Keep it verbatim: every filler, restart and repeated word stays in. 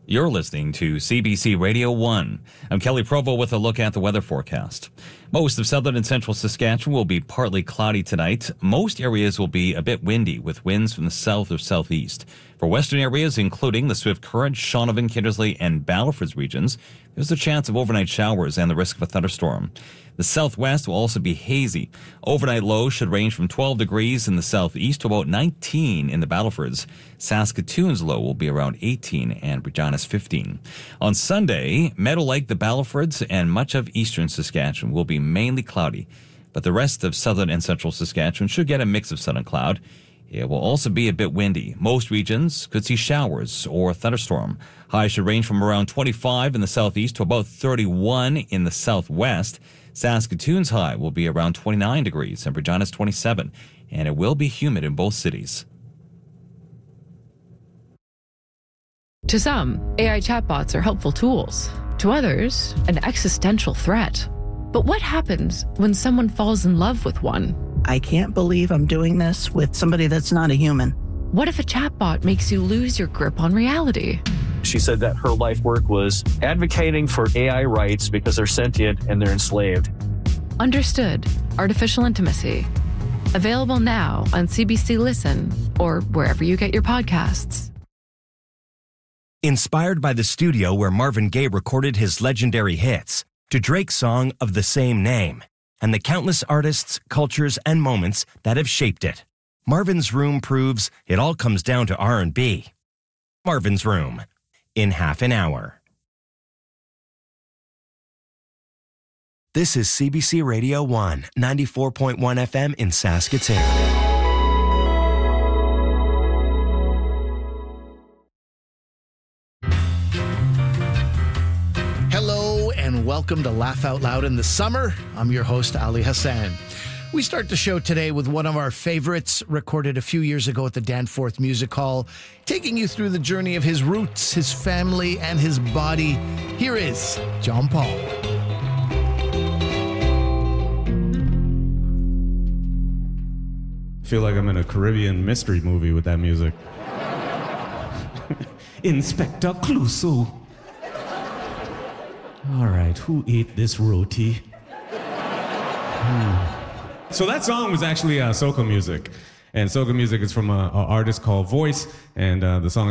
You're listening to C B C Radio one. I'm Kelly Provo with a look at the weather forecast. Most of southern and central Saskatchewan will be partly cloudy tonight. Most areas will be a bit windy with winds from the south or southeast. For western areas, including the Swift Current, Shaunavon, Kindersley, and Battleford's regions, there's a chance of overnight showers and the risk of a thunderstorm. The southwest will also be hazy. Overnight lows should range from twelve degrees in the southeast to about nineteen in the Battlefords. Saskatoon's low will be around eighteen and Regina's fifteen. On Sunday, Meadow Lake, the Battlefords, and much of eastern Saskatchewan will be mainly cloudy, but the rest of southern and central Saskatchewan should get a mix of sun and cloud. It will also be a bit windy. Most regions could see showers or a thunderstorm. Highs should range from around twenty-five in the southeast to about thirty-one in the southwest. Saskatoon's high will be around twenty-nine degrees and Regina's twenty-seven, and it will be humid in both cities. To some, A I chatbots are helpful tools. To others, an existential threat. But what happens when someone falls in love with one? I can't believe I'm doing this with somebody that's not a human. What if a chatbot makes you lose your grip on reality? She said that her life work was advocating for A I rights because they're sentient and they're enslaved. Understood. Artificial Intimacy. Available now on C B C Listen or wherever you get your podcasts. Inspired by the studio where Marvin Gaye recorded his legendary hits, to Drake's song of the same name, and the countless artists, cultures, and moments that have shaped it, Marvin's Room proves it all comes down to R and B. Marvin's Room, in half an hour. This is C B C Radio one, ninety-four point one F M in Saskatoon. Hello and welcome to Laugh Out Loud in the Summer. I'm your host, Ali Hassan. We start the show today with one of our favorites, recorded a few years ago at the Danforth Music Hall, taking you through the journey of his roots, his family, and his body. Here is John Paul. I feel like I'm in a Caribbean mystery movie with that music. Inspector Clouseau. All right, who ate this roti? Hmm. So that song was actually uh, soca music. And soca music is from an artist called Voice, and uh, the song